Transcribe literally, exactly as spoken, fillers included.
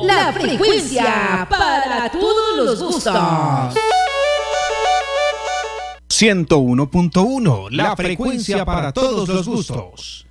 La frecuencia para todos los gustos. ciento uno punto uno, la frecuencia para todos los gustos.